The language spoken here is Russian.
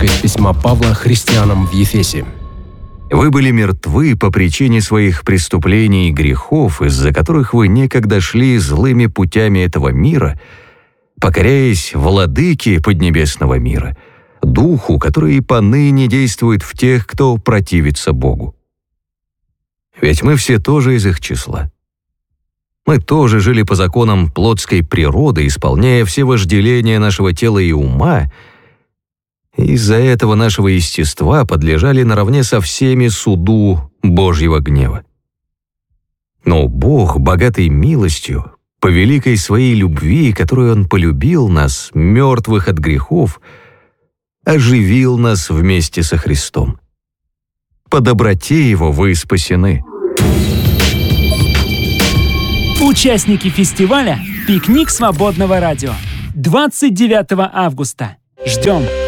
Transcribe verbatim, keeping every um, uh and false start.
из письма Павла христианам в Ефесе. «Вы были мертвы по причине своих преступлений и грехов, из-за которых вы некогда шли злыми путями этого мира, покоряясь владыке поднебесного мира, духу, который и поныне действует в тех, кто противится Богу. Ведь мы все тоже из их числа. Мы тоже жили по законам плотской природы, исполняя все вожделения нашего тела и ума, и из-за этого нашего естества подлежали наравне со всеми суду Божьего гнева. Но Бог, богатый милостью, по великой своей любви, которую Он полюбил нас, мертвых от грехов, оживил нас вместе со Христом. По доброте Его вы спасены». Участники фестиваля «Пикник свободного радио». двадцать девятого августа. Ждем!